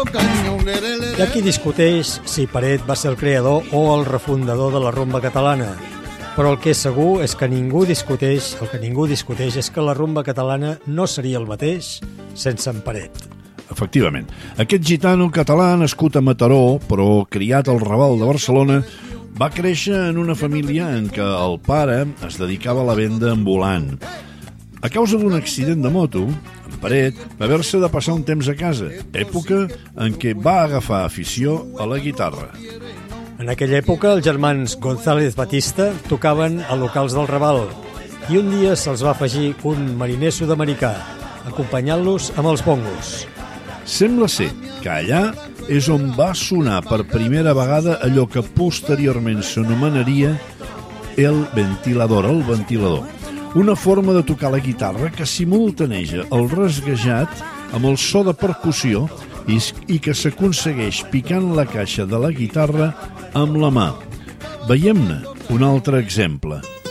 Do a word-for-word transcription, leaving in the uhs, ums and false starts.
Hi ha qui discuteix si Peret va ser el creador o el refundador de la rumba catalana, però el que és segur és que ningú discuteix, el que ningú discuteix és que la rumba catalana no seria el mateix sense en Peret. Efectivament. Aquest gitano català nascut a Mataró, però criat al Raval de Barcelona, va créixer en una família en què el pare es dedicava a la venda ambulant. A causa d'un accident de moto, en Peret va haver-se de passar un temps a casa, època en què va agafar afició a la guitarra. En aquella època, els germans González Batista tocaven a locals del Raval i un dia se'ls va afegir un mariner sud-americà, acompanyant-los amb els bongos. Sembla ser que allà és on va sonar per primera vegada allò que posteriorment s'anomenaria el ventilador, el ventilador. Una forma de tocar la guitarra que simultaneja el rasguejat amb el so de percussió i, i que s'aconsegueix picant la caixa de la guitarra amb la mà. Veiem-ne un altre exemple.